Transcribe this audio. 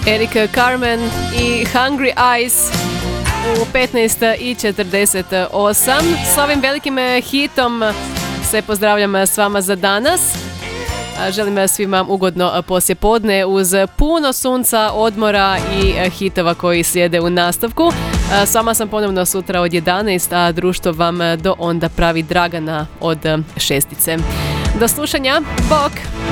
Eric Carmen i Hungry Eyes u 15:48. S ovim velikim hitom se pozdravljam s vama za danas. Želim svima ugodno poslijepodne uz puno sunca, odmora i hitova koji slijede u nastavku. S vama sam ponovno sutra od 11, a društvo vam do onda pravi Dragana od 6. Do slušanja, bok!